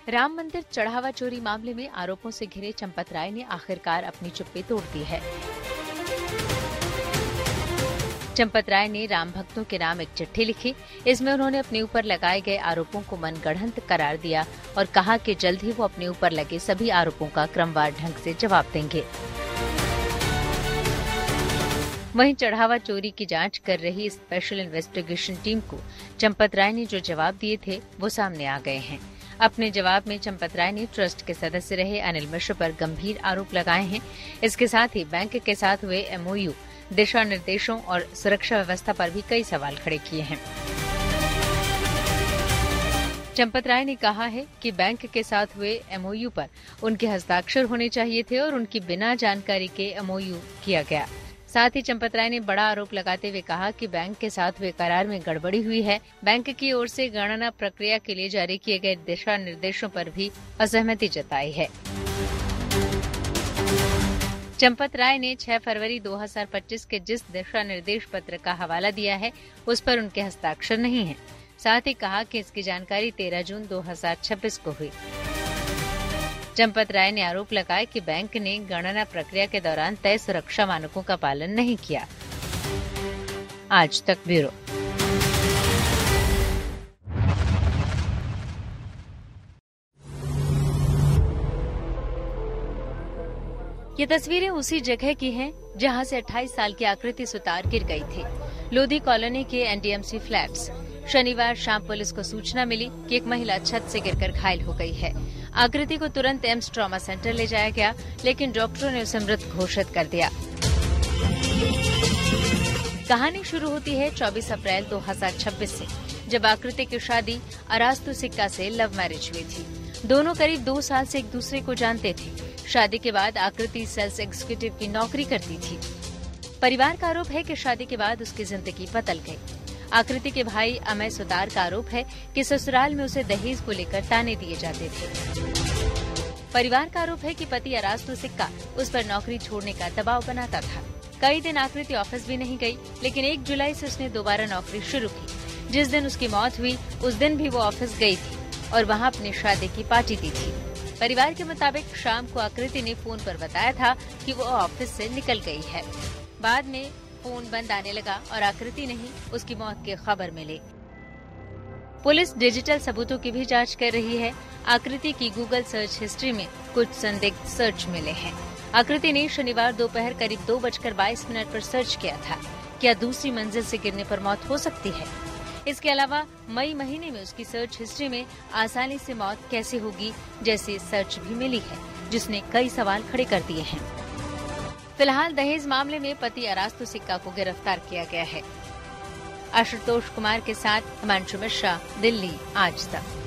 राम मंदिर चढ़ावा चोरी मामले में आरोपों से घिरे चंपत राय ने आखिरकार अपनी चुप्पी तोड़ दी है। चंपत राय ने राम भक्तों के नाम एक चिट्ठी लिखी। इसमें उन्होंने अपने ऊपर लगाए गए आरोपों को मनगढ़ंत करार दिया और कहा कि जल्द ही वो अपने ऊपर लगे सभी आरोपों का क्रमवार ढंग से जवाब देंगे। वहीं चढ़ावा चोरी की जांच कर रही स्पेशल इन्वेस्टिगेशन टीम को चंपत राय ने जो जवाब दिए थे वो सामने आ गए हैं। अपने जवाब में चंपत राय ने ट्रस्ट के सदस्य रहे अनिल मिश्र पर गंभीर आरोप लगाए हैं। इसके साथ ही बैंक के साथ हुए MOU, दिशा निर्देशों और सुरक्षा व्यवस्था पर भी कई सवाल खड़े किए हैं। चंपत राय ने कहा है कि बैंक के साथ हुए MOU पर उनके हस्ताक्षर होने चाहिए थे और उनकी बिना जानकारी के MOU किया गया। साथ ही चंपत राय ने बड़ा आरोप लगाते हुए कहा कि बैंक के साथ हुए करार में गड़बड़ी हुई है। बैंक की ओर से गणना प्रक्रिया के लिए जारी किए गए दिशा निर्देशों पर भी असहमति जताई है। चंपत राय ने 6 फरवरी 2025 के जिस दिशा निर्देश पत्र का हवाला दिया है उस पर उनके हस्ताक्षर नहीं है। साथ ही कहा कि इसकी जानकारी 13 जून 2026 को हुई। चंपत राय ने आरोप लगाया कि बैंक ने गणना प्रक्रिया के दौरान तय सुरक्षा मानकों का पालन नहीं किया। आज तक ब्यूरो। ये तस्वीरें उसी जगह की हैं जहां से 28 साल की आकृति सुतार गिर गई थी। लोधी कॉलोनी के NDMC फ्लैट्स। शनिवार शाम पुलिस को सूचना मिली कि एक महिला छत से गिरकर घायल हो गई है। आकृति को तुरंत एम्स ट्रॉमा सेंटर ले जाया गया, लेकिन डॉक्टरों ने उसे मृत घोषित कर दिया। कहानी शुरू होती है 24 अप्रैल 2026 से, जब आकृति की शादी अरास्तु सिक्का से लव मैरिज हुई थी। दोनों करीब 2 साल से एक दूसरे को जानते थे। शादी के बाद आकृति सेल्स एग्जीक्यूटिव की नौकरी करती थी। परिवार का आरोप है कि शादी के बाद उसकी जिंदगी बदल गई। आकृति के भाई अमय सुतार का आरोप है कि ससुराल में उसे दहेज को लेकर ताने दिए जाते थे। परिवार का आरोप है कि पति अरास्तु सिक्का उस पर नौकरी छोड़ने का दबाव बनाता था। कई दिन आकृति ऑफिस भी नहीं गई, लेकिन 1 जुलाई से उसने दोबारा नौकरी शुरू की। जिस दिन उसकी मौत हुई उस दिन भी वो ऑफिस गई थी और वहाँ अपनी शादी की पार्टी दी थी। परिवार के मुताबिक शाम को आकृति ने फोन पर बताया था कि वो ऑफिस से निकल गई है। बाद में फोन बंद आने लगा और आकृति नहीं उसकी मौत की खबर मिली। पुलिस डिजिटल सबूतों की भी जांच कर रही है। आकृति की गूगल सर्च हिस्ट्री में कुछ संदिग्ध सर्च मिले हैं। आकृति ने शनिवार दोपहर करीब 2:22 पर सर्च किया था। क्या दूसरी मंजिल से गिरने पर मौत हो सकती है? इसके अलावा मई महीने में उसकी सर्च हिस्ट्री में आसानी से मौत कैसे होगी जैसी सर्च भी मिली है, जिसने कई सवाल खड़े कर दिए हैं। फिलहाल दहेज मामले में पति अरास्तु सिक्का को गिरफ्तार किया गया है। आशुतोष कुमार के साथ हिमांशु मिश्रा, दिल्ली, आज तक।